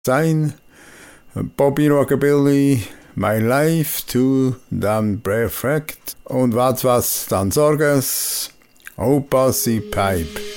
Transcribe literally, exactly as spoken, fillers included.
sein. Bobby Rockabilly, My Life to dann Perfect und was was dann Sorges, Opasi Pipe.